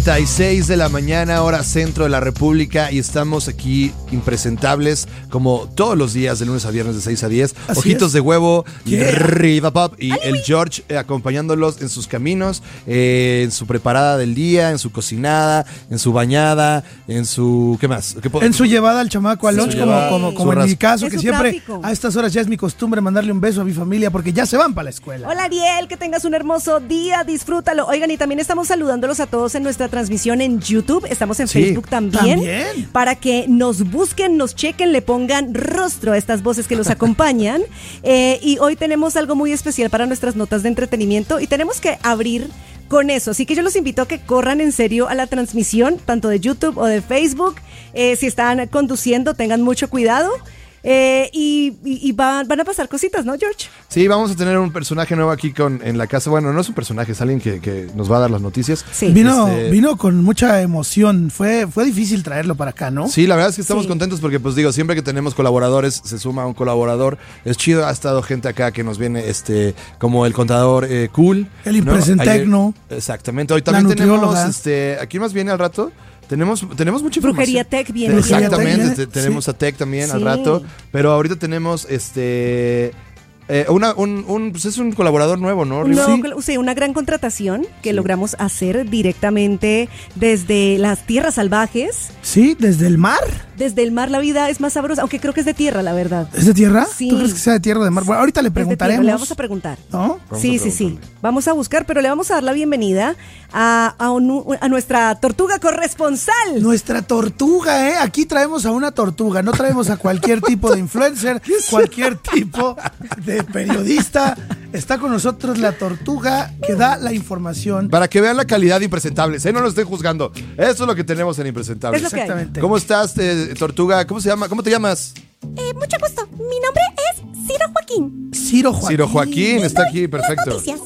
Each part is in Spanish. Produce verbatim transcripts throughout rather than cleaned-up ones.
treinta y seis de la mañana, hora centro de la República, y estamos aquí impresentables como todos los días de lunes a viernes de seis a diez. Así Ojitos es. de huevo, Yeah. Riva Pop y el George eh, acompañándolos en sus caminos, eh, en su preparada del día, en su cocinada, en su bañada, en su... ¿qué más? ¿Qué po- En su llevada al chamaco al Su lunch, como, llevada, como, su como en ras- mi caso, En que su siempre tráfico. a estas horas ya es mi costumbre mandarle un beso a mi familia porque ya se van para la escuela. Hola Ariel, que tengas un hermoso día, disfrútalo. Oigan, y también estamos saludándolos a todos en nuestra transmisión en YouTube, estamos en Sí. Facebook también, ¿También? para que nos busquen, nos chequen, le pongan rostro a estas voces que los acompañan. Eh, y hoy tenemos algo muy especial para nuestras notas de entretenimiento y tenemos que abrir con eso, así que yo los invito a que corran en serio a la transmisión, tanto de YouTube o de Facebook. Eh, si están conduciendo, tengan mucho cuidado. Eh, y y, y van, van a pasar cositas, ¿no, George? Sí, vamos a tener un personaje nuevo aquí con, en la casa. Bueno, no es un personaje, es alguien que, que nos va a dar las noticias. Sí. Vino, Este- vino con mucha emoción. Fue, fue difícil traerlo para acá, ¿no? Sí, la verdad es que estamos Sí. contentos porque, pues digo, siempre que tenemos colaboradores, se suma un colaborador. Es chido, ha estado gente acá que nos viene, este, como el contador eh, cool. El ¿no? impresentecno. Ayer- Exactamente. Hoy también La tenemos, nutrióloga. este, ¿aquí más viene al rato? Tenemos, tenemos mucha información. Brujería Tech viene. Exactamente, Brujería Tech, te- sí. tenemos a Tech también al Sí. rato. Pero ahorita tenemos, este... Eh, una, un, un, pues es un colaborador nuevo, ¿no? Un Riva? nuevo Sí. col- sí, una gran contratación que logramos hacer directamente desde las tierras salvajes. Sí, desde el mar. Desde el mar la vida es más sabrosa, aunque creo que es de tierra, la verdad. ¿Es de tierra? Sí. ¿Tú crees que sea de tierra o de mar? Bueno, ahorita le Es de tierra, preguntaremos. le vamos a preguntar. ¿No? Vamos sí, a sí, sí. preguntarle. Vamos a buscar, pero le vamos a dar la bienvenida a, a, un- a nuestra tortuga corresponsal. Nuestra tortuga, ¿eh? Aquí traemos a una tortuga, no traemos a cualquier tipo de influencer, cualquier tipo de periodista. Está con nosotros la tortuga que da la información. Para que vean la calidad de Impresentables, ¿eh? No lo estén juzgando. Eso es lo que tenemos en Impresentables. Es lo que hay. Exactamente. ¿Cómo estás, eh, Tortuga? ¿Cómo se llama? ¿Cómo te llamas? Eh, mucho gusto. Mi nombre es Ciro Joaquín. Ciro Joaquín. Ciro Joaquín está aquí, perfecto. Noticias.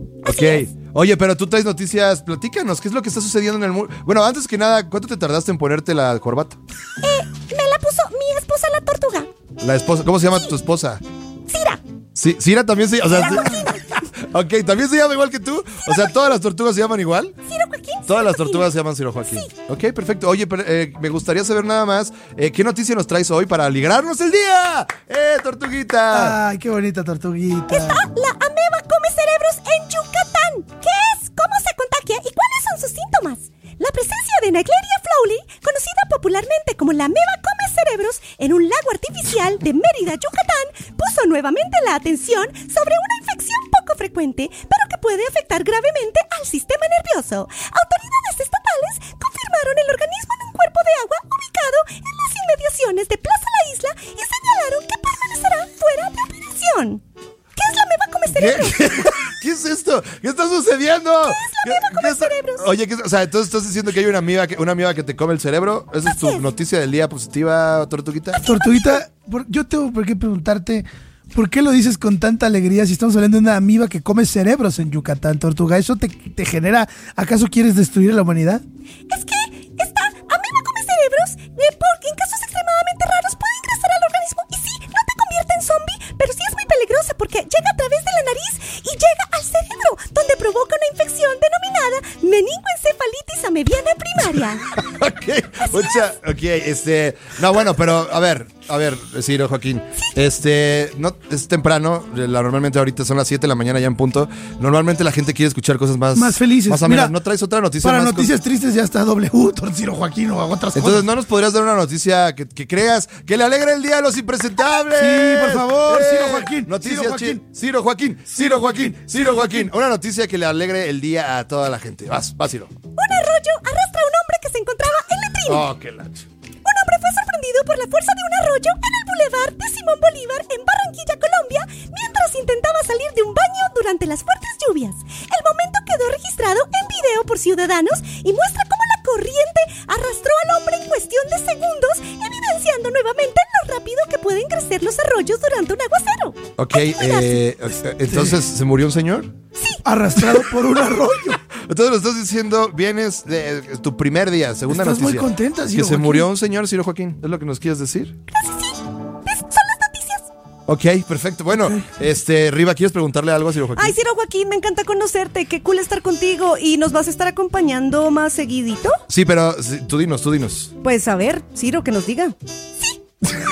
Ok. Oye, pero tú traes noticias, platícanos, ¿qué es lo que está sucediendo en el mundo? Bueno, antes que nada, ¿cuánto te tardaste en ponerte la corbata? Eh, me la puso mi esposa la tortuga. La esposa, ¿cómo se llama tu esposa? Cira. Sí, Cira también se o sea, ok, ¿también se llama igual que tú? O sea, ¿todas las tortugas se llaman igual? Ciro Joaquín. Todas las Ciro Joaquín. tortugas se llaman Ciro Joaquín. Ok, perfecto. Oye, pero, eh, me gustaría saber nada más, eh, ¿qué noticia nos traes hoy para alegrarnos el día? ¡Eh, tortuguita! Ay, qué bonita tortuguita. Está la ameba come cerebros en Yucatán. ¿Qué es? ¿Cómo se contagia? ¿Y cuáles son sus síntomas? La presencia de Naegleria flowley, conocida popularmente como la ameba come cerebros, en un lago artificial de Mérida, Yucatán, puso nuevamente la atención sobre una infección poco frecuente, pero que puede afectar gravemente al sistema nervioso. Autoridades estatales confirmaron el organismo en un cuerpo de agua ubicado en las inmediaciones de Plaza La Isla y señalaron que permanecerá fuera de operación. ¿Qué es la ameba come ¿Qué? cerebros? ¿Qué? ¿Qué es esto? ¿Qué está sucediendo? ¿Qué es la ameba come está- cerebros? Oye, ¿qué es- o sea, entonces estás diciendo que hay una amiba que, una amiba que te come el cerebro. ¿Esa es tu Así es. noticia del día positiva, Tortuguita? Tortuguita, por- yo tengo por qué preguntarte, ¿por qué lo dices con tanta alegría si estamos hablando de una amiba que come cerebros en Yucatán, Tortuga? ¿Eso te, te genera, acaso quieres destruir a la humanidad? Es que esta ameba come cerebros, eh, porque en casos extremadamente raros puede ingresar al organismo y sí, no te convierte en zombie, pero sí es muy peligrosa porque llega a través de la nariz y llega al cerebro, donde provoca una infección denominada meningoencefalitis amebiana primaria. Ok, mucha, ok, este, no, bueno, pero a ver, a ver, Ciro Joaquín, este, no, es temprano, la- normalmente ahorita son las siete de la mañana ya en punto, normalmente la gente quiere escuchar cosas más, Más felices. más amenas. Mira, ¿No traes otra noticia Para más noticias con- tristes ya está W, Tor- Ciro Joaquín o otras Entonces, cosas. ¿no nos podrías dar una noticia que, que creas que le alegre el día a los impresentables? Sí, por favor, Ciro Joaquín, Noticias, Ciro Joaquín. chi- Ciro Joaquín, Ciro Joaquín, Ciro Joaquín. Una noticia que le alegre el día a toda la gente. Vas, vas, Ciro. Un arroyo arrastra a un hombre que se encontraba en la trina. Oh, qué lacho. Un hombre fue sorprendido por la fuerza de un arroyo en el bulevar de Simón Bolívar en Barranquilla, Colombia, mientras intentaba salir de un baño durante las fuertes lluvias. El momento quedó registrado en video por ciudadanos y muestra cómo la corriente arrastró al hombre en cuestión de segundos, evidenciando nuevamente lo rápido que pueden crecer los arroyos durante un aguacero. Ok, Hay que cuidarse. eh, entonces, ¿se murió un señor? Arrastrado por un arroyo. Entonces lo estás diciendo, vienes de eh, tu primer día, segunda Estás muy noticia. contenta, Que Ciro se Joaquín. murió un señor, Ciro Joaquín. ¿Es lo que nos quieres decir? Gracias, sí. Es- son las noticias. Ok, perfecto. Bueno, okay. este, Riva, ¿quieres preguntarle algo a Ciro Joaquín? Ay, Ciro Joaquín, me encanta conocerte. Qué cool estar contigo. ¿Y nos vas a estar acompañando más seguidito? Sí, pero sí, tú dinos, tú dinos. Pues a ver, Ciro, que nos diga. Sí.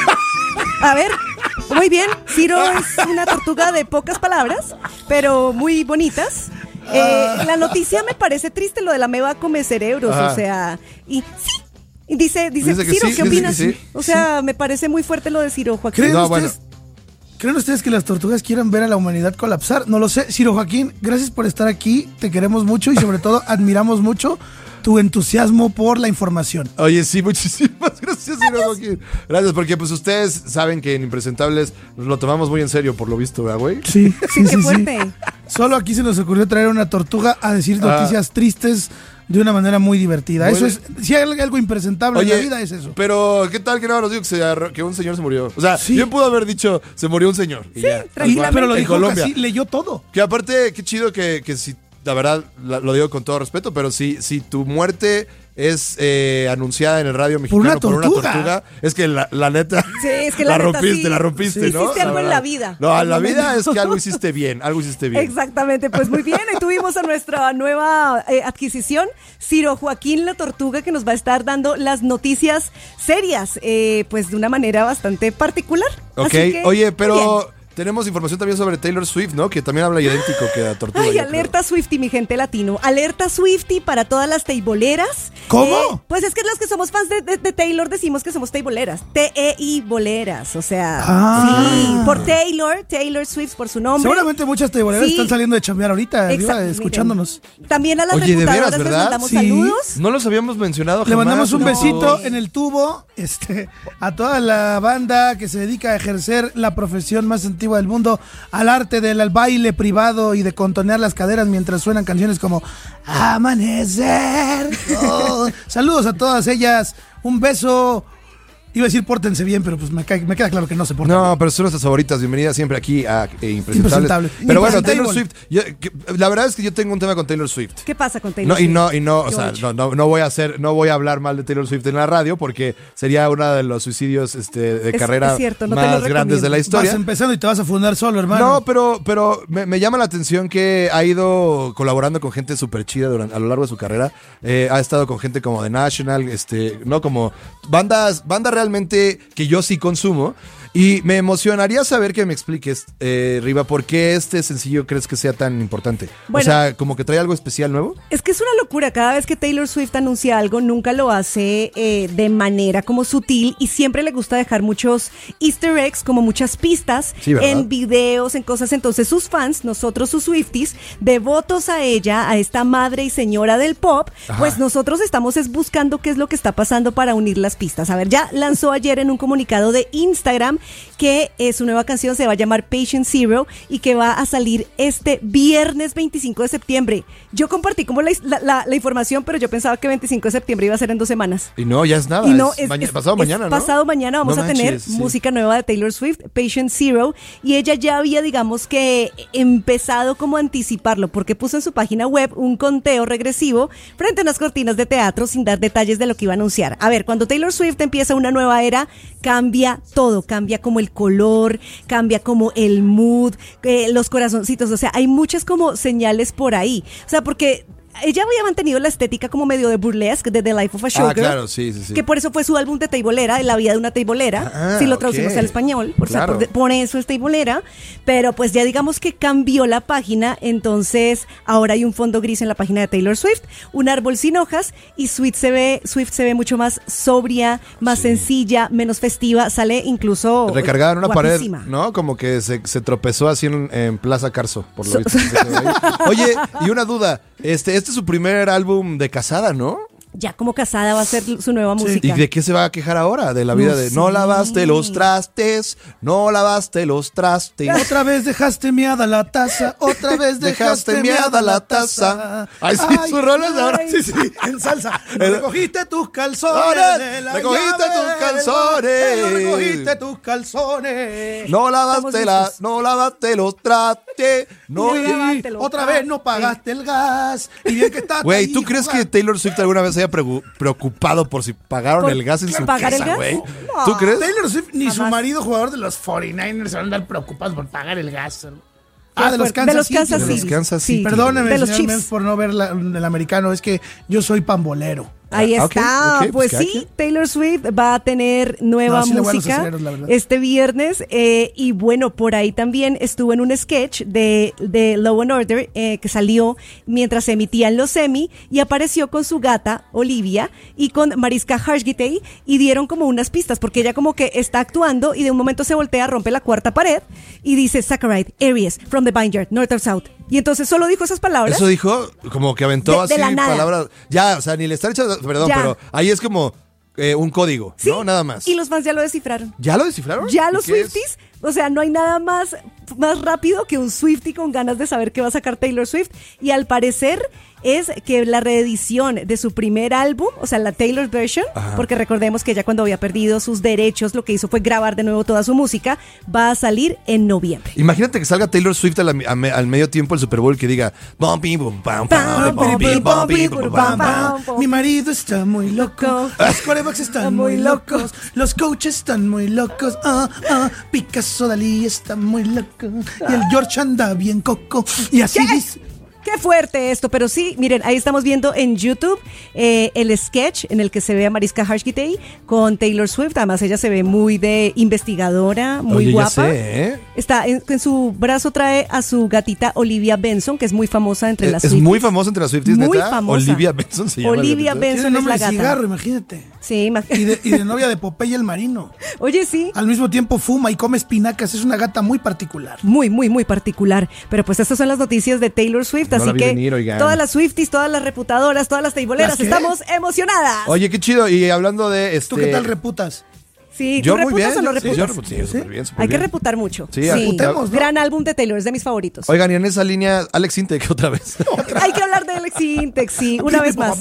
A ver, muy bien. Ciro es una tortuga de pocas palabras, pero muy bonitas. Eh, la noticia me parece triste, lo de la meba come cerebros, Ajá. o sea, y sí. Y dice, dice, dice Ciro, sí, ¿qué opinas? Sí. O sea, sí. me parece muy fuerte lo de Ciro Joaquín. ¿Creen, no, ustedes, bueno. ¿Creen ustedes que las tortugas quieran ver a la humanidad colapsar? No lo sé. Ciro Joaquín, gracias por estar aquí. Te queremos mucho y sobre todo admiramos mucho tu entusiasmo por la información. Oye, sí, muchísimas gracias, Ciro Joaquín. Gracias, porque pues ustedes saben que en Impresentables nos lo tomamos muy en serio, por lo visto, ¿verdad, güey? Sí, sí, qué sí, fuerte. Sí. Solo aquí se nos ocurrió traer una tortuga a decir noticias ah. tristes de una manera muy divertida. Bueno, eso es, si hay algo impresentable Oye, en la vida es eso. Pero, ¿qué tal que no nos dijo que, se, que un señor se murió? O sea, sí. bien pudo haber dicho, se murió un señor. Y sí, ya, y, pero lo dijo Colombia. Casi leyó todo. Que aparte, qué chido que, que si, la verdad, la, lo digo con todo respeto, pero si, si tu muerte es eh, anunciada en el radio mexicano por una tortuga, por una tortuga es que la, la neta sí, es que la, la neta, rompiste, sí. la rompiste, sí. ¿no? Hiciste algo en la vida. No, en la vida es que algo hiciste bien, algo hiciste bien. Exactamente, pues muy bien, y tuvimos a nuestra nueva eh, adquisición, Ciro Joaquín la tortuga, que nos va a estar dando las noticias serias, eh, pues de una manera bastante particular. Ok, Así que, oye, pero tenemos información también sobre Taylor Swift, ¿no? Que también habla idéntico que la tortuga. Ay, alerta Swiftie, mi gente latino. Alerta Swiftie para todas las teiboleras. ¿Cómo? Eh, pues es que los que somos fans de, de, de Taylor decimos que somos teiboleras. T E I boleras, o sea. Ah. Sí, por Taylor, Taylor Swift por su nombre. Seguramente muchas teiboleras sí. están saliendo de chambear ahorita, arriba, escuchándonos. También a las Oye, reputadoras de veras, les mandamos sí. saludos. No los habíamos mencionado jamás. Le mandamos un no. besito en el tubo este, a toda la banda que se dedica a ejercer la profesión más antigua del mundo, al arte del al baile privado y de contonear las caderas mientras suenan canciones como Amanecer. Oh. Saludos a todas ellas. Un beso. Iba a decir pórtense bien, pero pues me, cae, me queda claro que no se portan No, bien. pero son nuestras favoritas. Bienvenidas siempre aquí a eh, Impresentables. Impresentable. Pero bueno, Taylor Swift. Yo, que, la verdad es que yo tengo un tema con Taylor Swift. ¿Qué pasa con Taylor no, Swift? Y no, y no, o George. sea, no, no, no voy a hacer, no voy a hablar mal de Taylor Swift en la radio porque sería uno de los suicidios este, de es, carrera es cierto, no más grandes de la historia. Vas empezando y te vas a fundar solo, hermano. No, pero, pero me, me llama la atención que ha ido colaborando con gente súper chida durante, a lo largo de su carrera. Eh, ha estado con gente como The National, este, no como bandas, bandas realmente que yo sí consumo. Y me emocionaría saber que me expliques, eh, Riva, ¿por qué este sencillo crees que sea tan importante? Bueno, o sea, ¿como que trae algo especial nuevo? Es que es una locura. Cada vez que Taylor Swift anuncia algo, nunca lo hace eh, de manera como sutil y siempre le gusta dejar muchos easter eggs, como muchas pistas sí, en videos, en cosas. Entonces sus fans, nosotros sus Swifties, devotos a ella, a esta madre y señora del pop, Ajá. pues nosotros estamos es buscando qué es lo que está pasando para unir las pistas. A ver, ya lanzó ayer en un comunicado de Instagram que eh, su nueva canción se va a llamar Patient Zero y que va a salir este viernes veinticinco de septiembre. Yo compartí como la, la, la, la información, pero yo pensaba que veinticinco de septiembre iba a ser en dos semanas. Y no, ya es nada. Y no, es, es, maña, es pasado es mañana, ¿no? Pasado mañana vamos no a manches, tener sí. música nueva de Taylor Swift, Patient Zero, y ella ya había, digamos que, empezado como a anticiparlo, porque puso en su página web un conteo regresivo frente a unas cortinas de teatro sin dar detalles de lo que iba a anunciar. A ver, cuando Taylor Swift empieza una nueva era, cambia todo, cambia como el color, cambia como el mood, eh, los corazoncitos, o sea, hay muchas como señales por ahí, o sea, porque ella había mantenido la estética como medio de burlesque de The Life of a Showgirl. Ah, claro, sí, sí, sí. Que por eso fue su álbum de teibolera, La vida de una teibolera. Ah, si lo traducimos okay. al español, por, Claro. por, por eso es teibolera. Pero pues ya digamos que cambió la página, entonces ahora hay un fondo gris en la página de Taylor Swift, un árbol sin hojas, y Swift se ve, Swift se ve mucho más sobria, más sí. sencilla, menos festiva, sale incluso recargada en una guapísima. pared, ¿no? Como que se, se tropezó así en, en Plaza Carso, por lo visto. Oye, y una duda, este, este es su primer álbum de casada, ¿no? Ya como casada va a ser su nueva Sí. música. ¿Y de qué se va a quejar ahora? De la vida No de sé. no lavaste los trastes, no lavaste los trastes. Otra vez dejaste miada la taza, otra vez dejaste, Dejaste miada la taza. Ay, sí, sus rolas de ahora. Sí, sí, en salsa. El- Recogiste tus calzones. Ahora, de la recogiste llave tus del calzones. baño, Recogiste tus calzones. No lavaste Estamos la, listos. no lavaste los trastes, no. Y- Y lávate los otra vez no pagaste el gas. Y bien que está. Güey, ahí ¿tú crees que jugando. Taylor Swift alguna vez haya haya pregu- preocupado por si pagaron ¿Por el gas en qué su pagar el casa, gas? güey. No. ¿Tú crees? Taylor Swift ni su Jamás. marido, jugador de los cuarenta y nueve ers, se van a andar preocupados por pagar el gas. Ah, de los de Kansas los City. Kansas De los City. Kansas Sí. City. Perdóneme, De los señor Chiefs. Mems, por no ver la- el americano. Es que yo soy pambolero. Ahí Ah, ok, está. ok, pues pues cada sí, quien. Taylor Swift va a tener nueva No, sí le voy a los música aceleros, la verdad. este viernes. eh, y bueno, por ahí también estuvo en un sketch de, de Law and Order eh, que salió mientras se emitían los Emmy y apareció con su gata, Olivia, y con Mariska Hargitay y dieron como unas pistas porque ella como que está actuando y de un momento se voltea, rompe la cuarta pared y dice Saccharide, Aries, from the Vineyard, North or South. Y entonces solo dijo esas palabras. Eso dijo, como que aventó De- así de la nada. palabras. Ya, o sea, ni le están echando, perdón, Ya. pero ahí es como eh, un código, Sí, ¿no? Nada más. Y los fans ya lo descifraron. ¿Ya lo descifraron? Ya ¿Y los qué es? Swifties, o sea, no hay nada más, más rápido que un Swiftie con ganas de saber qué va a sacar Taylor Swift. Y al parecer es que la reedición de su primer álbum, o sea, la Taylor version, Ajá. porque recordemos que ella cuando había perdido sus derechos, lo que hizo fue grabar de nuevo toda su música, va a salir en noviembre. Imagínate que salga Taylor Swift a la- a me- al medio tiempo del Super Bowl que diga bum, bim, bum, pam, pam, bum, bim, bum, bim, bum, pam, pam. Mi marido está muy loco, los quarterbacks están muy locos, los coaches están muy locos, ah, ah, Picasso Dalí está muy loco, y el George anda bien coco, y así ¿Qué? dice. Qué fuerte esto, pero sí, miren, ahí estamos viendo en YouTube eh, el sketch en el que se ve a Mariska Hargitay con Taylor Swift. Además, ella se ve muy de investigadora, muy Oye, ya guapa. sé, ¿eh? Está en, en su brazo trae a su gatita Olivia Benson, que es muy famosa entre las Es Swifties. muy famosa entre las Swifties, Muy neta. famosa. Olivia Benson se llama. la Olivia gatita. Benson. Tiene es nombre la de gata. cigarro, imagínate. Sí, imag- Y de, y de novia de Popeye el marino. Oye, sí. Al mismo tiempo fuma y come espinacas, es una gata muy particular. Muy, muy, muy particular. Pero pues estas son las noticias de Taylor Swift, No así la vi que venir, oigan. todas las Swifties, todas las reputadoras, todas las teiboleras, ¿Las qué? estamos emocionadas. Oye, qué chido. Y hablando de este. ¿Tú qué tal reputas? Sí, Yo ¿tú muy bien. reputas o no sí, yo reputas? reputo, sí, súper bien, súper Hay que bien. reputar mucho. Sí, reputemos, ¿no? Gran álbum de Taylor, es de mis favoritos. Oigan, y en esa línea, Alex Intec otra vez. Hay que hablar de Alex Intec, sí, una vez más.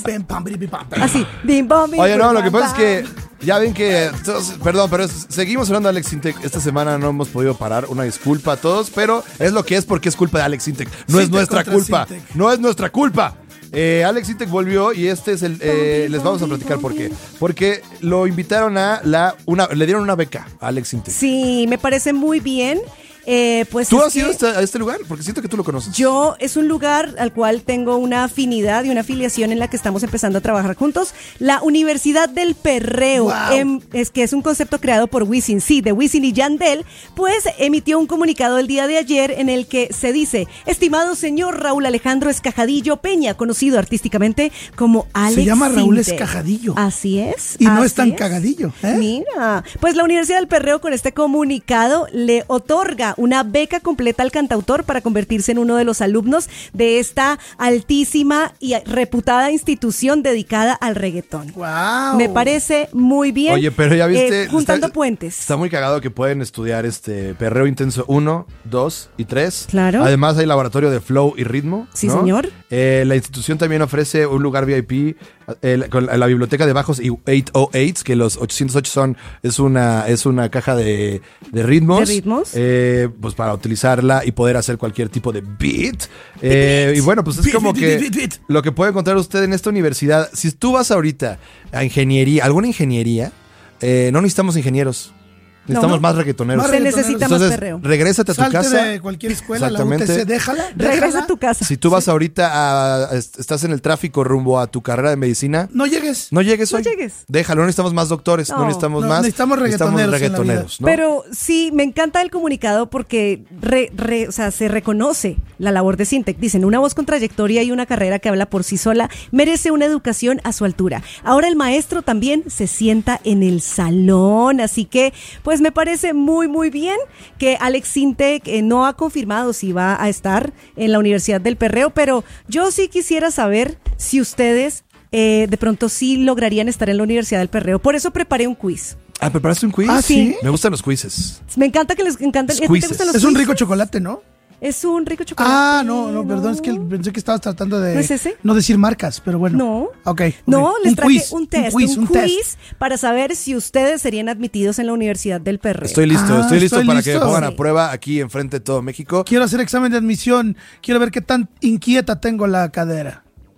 Así, bim, bom, bim, Oye, no, bum, lo que bam, pasa es bam. que ya ven que, todos- perdón, pero es- seguimos hablando de Alex Intec. Esta semana no hemos podido parar. Una disculpa a todos, pero es lo que es porque es culpa de Alex Intec. No es Sintec nuestra contra culpa. Sintec. No es nuestra culpa. Eh, Alex Intec volvió y este es el. eh, les vamos a platicar por qué. Porque lo invitaron a la. Una, le dieron una beca a Alex Intec. Sí, me parece muy bien. Eh, pues ¿Tú es has ido a que este, a este lugar? Porque siento que tú lo conoces. yo es un lugar al cual tengo una afinidad y una afiliación en la que estamos empezando a trabajar juntos. La Universidad del Perreo, Wow. em, es que es un concepto creado por Wisin, sí, de Wisin y Yandel, pues emitió un comunicado el día de ayer en el que se dice: estimado señor Raúl Alejandro Escajadillo Peña, conocido artísticamente como Alex Se llama Raúl Intec. Escajadillo. Así es. Y no así es tan cagadillo, ¿eh? Mira, pues la Universidad del Perreo con este comunicado le otorga una beca completa al cantautor para convertirse en uno de los alumnos de esta altísima y reputada institución dedicada al reggaetón. Wow. Me parece muy bien. Oye, pero ya viste. eh, juntando está- puentes. Está muy cagado que pueden estudiar este perreo intenso uno, dos y tres. Claro. Además hay laboratorio de flow y ritmo. Sí, ¿no? señor. Eh, la institución también ofrece un lugar V I P eh, con la biblioteca de bajos y ochocientos ocho, que los ochocientos ocho son, es una, es una caja de, de ritmos. De ritmos. Eh, pues para utilizarla y poder hacer cualquier tipo de beat. Eh, y bueno, pues es Beat, como beat, que beat, beat, beat. lo que puede encontrar usted en esta universidad. Si tú vas ahorita a ingeniería, alguna ingeniería, eh, no necesitamos ingenieros. Necesitamos No. más reggaetoneros. Más Se reggaetoneros. necesita más Entonces, perreo. regrésate a tu Salte casa. de cualquier escuela, la U Exactamente. T C, déjala. Regresa déjala. a tu casa. Si tú vas ahorita a, est- estás en el tráfico rumbo a tu carrera de medicina, No llegues. no llegues No hoy. llegues. Déjalo, no necesitamos más doctores, no, No. necesitamos No, más. necesitamos reggaetoneros en la vida. reggaetoneros, ¿no? Pero sí, me encanta el comunicado porque re- re- o sea, se reconoce la labor de Sintec. Dicen, una voz con trayectoria y una carrera que habla por sí sola merece una educación a su altura. Ahora el maestro también se sienta en el salón, así que pues me parece muy, muy bien que Alex Sintec eh, no ha confirmado si va a estar en la Universidad del Perreo, pero yo sí quisiera saber si ustedes eh, de pronto sí lograrían estar en la Universidad del Perreo. Por eso preparé un quiz. Ah, ¿preparaste un quiz? Ah, ¿sí? Me gustan los quizzes. Me encanta que les encantan. ¿A ti te Quizzes. gustan los Es un rico quizzes? chocolate, ¿no? Es un rico chocolate. Ah, no, no, perdón, es que pensé que estabas tratando de ¿No es ese? no decir marcas, pero bueno. No. Ok. ok. No, les Un traje quiz, un test, un quiz, quiz, un test. para saber si ustedes serían admitidos en la Universidad del Perreo. Estoy listo, Ah, estoy listo estoy para que me listo. pongan a Sí. prueba aquí enfrente de todo México. Quiero hacer examen de admisión. Quiero ver qué tan inquieta tengo la cadera.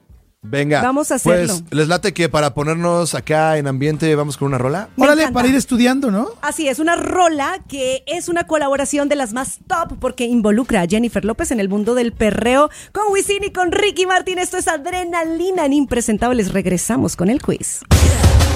Venga. Vamos a hacerlo. Pues, ¿les late que para ponernos acá en ambiente vamos con una rola? Me Órale, encanta. para ir estudiando, ¿no? Así es, una rola que es una colaboración de las más top porque involucra a Jennifer López en el mundo del perreo con Wisin y con Ricky Martin. Esto es Adrenalina en Impresentables. Regresamos con el quiz.